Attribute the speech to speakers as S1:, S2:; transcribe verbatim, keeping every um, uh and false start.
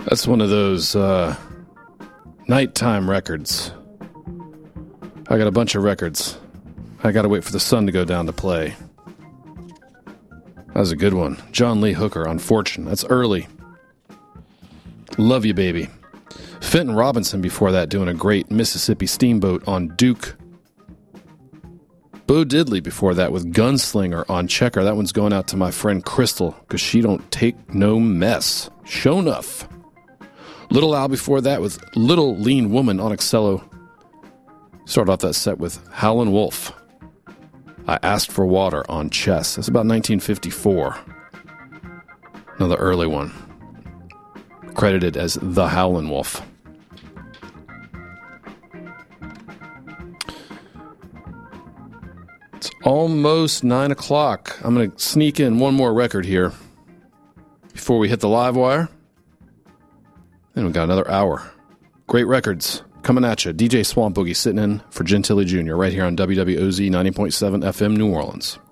S1: That's one of those uh, nighttime records. I got a bunch of records. I gotta wait for the sun to go down to play. That was a good one. John Lee Hooker on Fortune. That's early. Love You Baby. Fenton Robinson before that doing a great Mississippi Steamboat on Duke. Bo Diddley before that with Gunslinger on Checker. That one's going out to my friend Crystal because she don't take no mess. Show enough. Little Al before that with Little Lean Woman on Excello. Started off that set with Howlin' Wolf. I Asked for Water on Chess. That's about nineteen fifty-four. Another early one. Credited as The Howlin' Wolf. It's almost nine o'clock. I'm going to sneak in one more record here before we hit the live wire. And we got another hour. Great records coming at you. D J Swamp Boogie sitting in for Gentili Junior right here on W W O Z ninety point seven F M New Orleans.